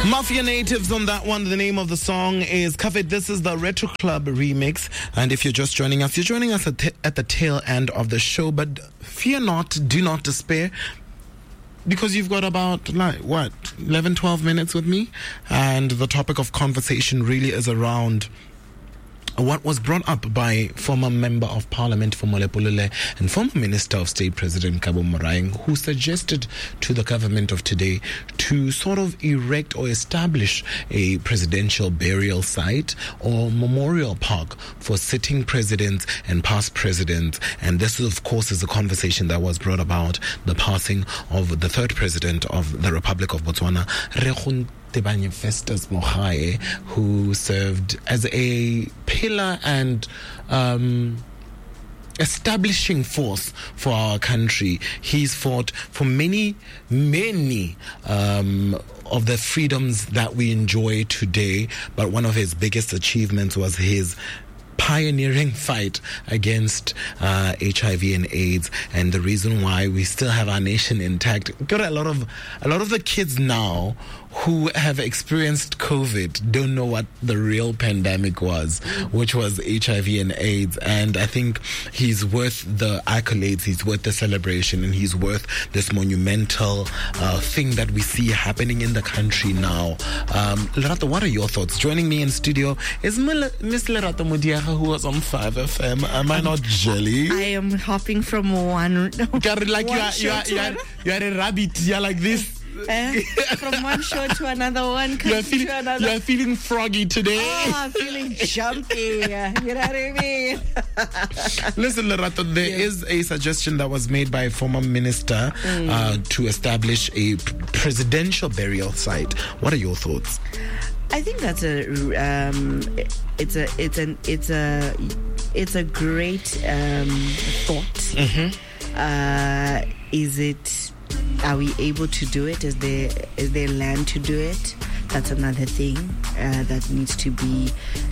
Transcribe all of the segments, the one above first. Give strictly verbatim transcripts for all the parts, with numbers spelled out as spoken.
Mafia Natives on that one. The name of the song is Covered. This is the Retro Club remix. And if you're just joining us, you're joining us at, t- at the tail end of the show. But fear not, do not despair. Because you've got about, like, what, eleven, twelve minutes with me? And the topic of conversation really is around what was brought up by former Member of Parliament for Molepolole and former Minister of State President Kabo Moraing, who suggested to the government of today to sort of erect or establish a presidential burial site or memorial park for sitting presidents and past presidents. And this, of course, is a conversation that was brought about the passing of the third president of the Republic of Botswana, Rekgon Tebanye Festus Mogae, who served as a pillar and um, establishing force for our country. He's fought for many, many um, of the freedoms that we enjoy today, but one of his biggest achievements was his pioneering fight against uh, H I V and AIDS, and the reason why we still have our nation intact. Got a lot of a lot of the kids now who have experienced COVID don't know what the real pandemic was, which was H I V and AIDS. And I think he's worth the accolades, he's worth the celebration, and he's worth this monumental uh, thing that we see happening in the country now. Um, Lerato, what are your thoughts? Joining me in studio is Miss Lerato Mudiaga, who was on five F M. Am I not jelly? I am hopping from one. Like you are, you are, you are, you are a rabbit. You're like this. Uh, from one show to another, one country you're feeling, to another. You're feeling froggy today. Oh, I'm feeling jumpy. You know what I mean? Listen, Lerato, there yes. is a suggestion that was made by a former minister mm. uh, to establish a presidential burial site. What are your thoughts? I think that's a um, it's a it's an it's a it's a great um, thought. Mm-hmm. Uh, is it? Are we able to do it? Is there is there land to do it? That's another thing uh, that needs to be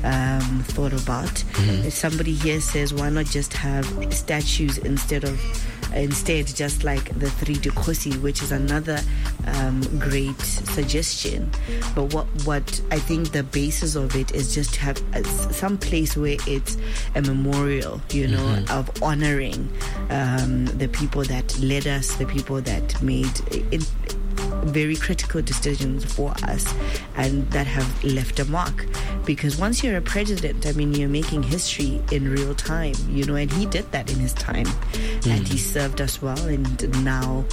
um, thought about. Mm-hmm. If somebody here says, why not just have statues instead of instead just like the three Dukhosi, which is another um, great suggestion. But what what I think the basis of it is just to have a, some place where it's a memorial, you know, mm-hmm. of honoring um, the people that led us, the people that made it, very critical decisions for us and that have left a mark. Because once you're a president, I mean, you're making history in real time, you know, and he did that in his time. Mm. And he served us well, and now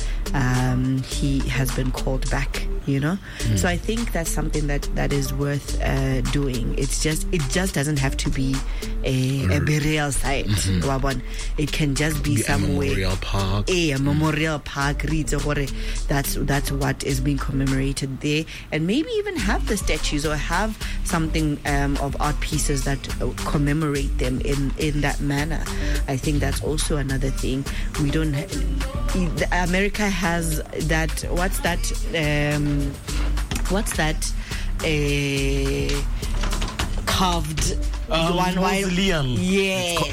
um, he has been called back, you know. Mm. So I think that's something that, that is worth uh, doing. It's just, it just doesn't have to be a, a burial site. Mm-hmm. It can just be, be somewhere. A memorial park. A, a memorial park. That's, that's what is being commemorated there, and maybe even have the statues or have something um, of art pieces that commemorate them in, in that manner. I think that's also another thing. We don't ha- America has that, what's that um, what's that uh, carved um, one mausoleum. Yes.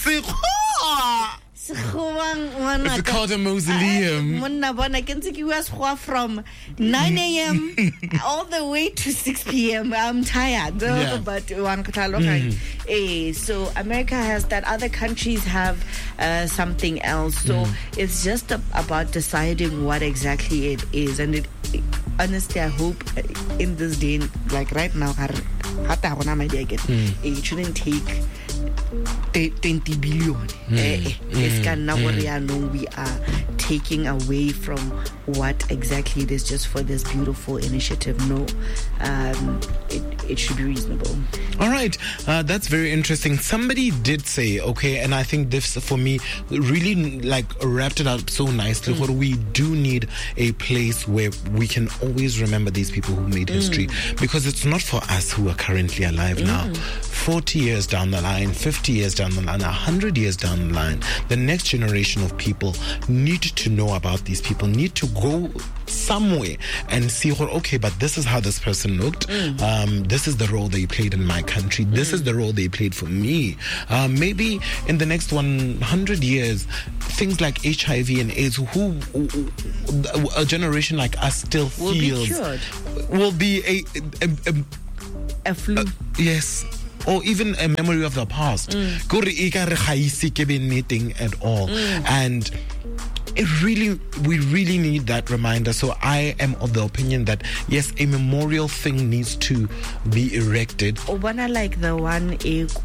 It's called a mausoleum. I can take you from nine a.m. all the way to six p.m. I'm tired, yeah. but one mm. eh, so America has that. Other countries have uh, something else. So mm. it's just a, about deciding what exactly it is. And it, honestly, I hope in this day, like right now, mm. it shouldn't take twenty billion. Mm. Eh, eh. Mm. We are taking away from what exactly it is just for this beautiful initiative. No, um, it, it should be reasonable. All right, uh, that's very interesting. Somebody did say, okay, and I think this for me really like wrapped it up so nicely. Mm. We do need a place where we can always remember these people who made history, mm. because it's not for us who are currently alive mm. now. forty years down the line, fifty years down the line, one hundred years down the line, the next generation of people need to know about these people, need to go somewhere and see, okay, but this is how this person looked. Mm. Um, this is the role they played in my country. This mm. is the role they played for me. Uh, maybe in the next one hundred years, things like H I V and AIDS, who, who a generation like us still will feels be cured. will be a, a, a, a flu. Uh, yes. Or even a memory of the past. Mm. At all. Mm. And it really, we really need that reminder. So I am of the opinion that yes, a memorial thing needs to be erected. Obana, like the one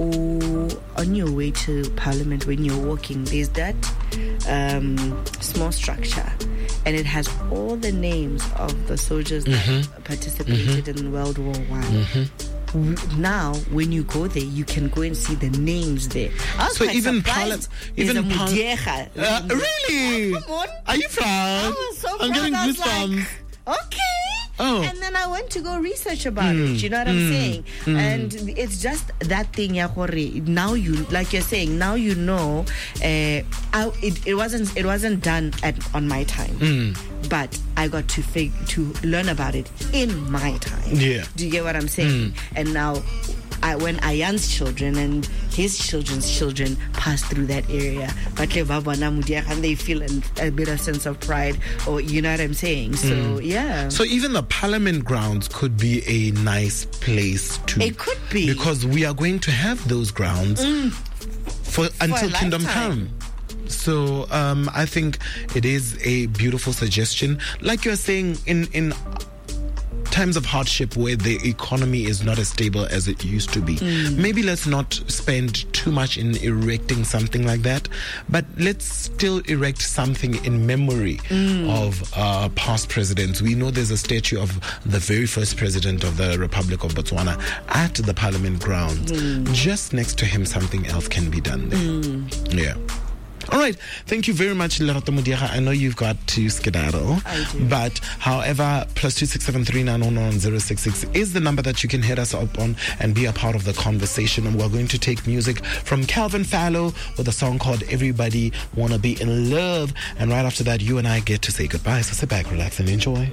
on your way to Parliament when you're walking, there's that um, small structure, and it has all the names of the soldiers mm-hmm. that participated mm-hmm. in World War One. Mm-hmm. Now, when you go there, you can go and see the names there. I was so quite even surprised. Parla- even Par- uh, really? Oh, come on. Are you proud? I was so I'm proud. getting I was goosebumps. Like, okay. Oh. And then I went to go research about mm. it. You know what I'm mm. saying? Mm. And it's just that thing, Yakori. Now you, like you're saying, now you know. Uh, I, it, it wasn't. It wasn't done at on my time. Mm. But I got to fig- to learn about it in my time. Yeah. Do you get what I'm saying? Mm. And now, I, when Ayan's children and his children's children pass through that area, but and they feel an, a bit of sense of pride, or you know what I'm saying? So mm. yeah. So even the Parliament grounds could be a nice place to. It could be, because we are going to have those grounds mm. for, for until Kingdom Come. So um, I think it is a beautiful suggestion. Like you're saying, in, in times of hardship where the economy is not as stable as it used to be, mm. maybe let's not spend too much in erecting something like that, but let's still erect something in memory mm. of uh, past presidents. We know there's a statue of the very first president of the Republic of Botswana at the Parliament grounds. Mm. Just next to him, something else can be done there. Mm. Yeah. All right. Thank you very much, Lerato Modiega. I know you've got to skedaddle. I do. But, however, plus two six seven three nine zero nine zero six six is the number that you can hit us up on and be a part of the conversation. And we're going to take music from Calvin Fallow with a song called Everybody Wanna Be in Love. And right after that, you and I get to say goodbye. So sit back, relax, and enjoy.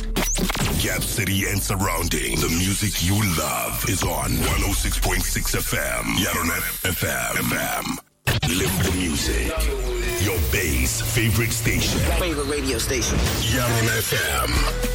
Gap City and surrounding. The music you love is on one oh six point six F M. Yaronet F M. F M. Live the music. Your base favorite station. Favorite radio station. Yaronet F M.